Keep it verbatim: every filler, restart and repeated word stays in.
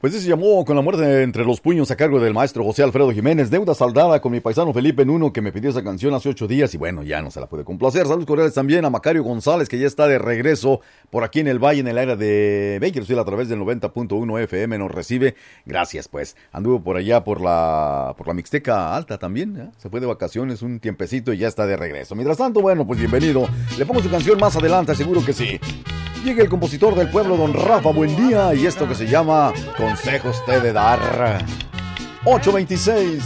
Pues sí se llamó Con la muerte entre los puños a cargo del maestro José Alfredo Jiménez. Deuda saldada con mi paisano Felipe Nuno, que me pidió esa canción hace ocho días y bueno, ya no se la puede complacer. Saludos cordiales también a Macario González, que ya está de regreso por aquí en el Valle, en el área de Bakersfield, a través del noventa punto uno F M nos recibe. Gracias, pues. Anduvo por allá por la por la Mixteca Alta también, ¿eh? Se fue de vacaciones un tiempecito y ya está de regreso. Mientras tanto, bueno, pues bienvenido. Le pongo su canción más adelante, seguro que sí. Llega el compositor del pueblo, don Rafa Buendía, y esto que se llama Consejos te de dar. ocho veintiséis.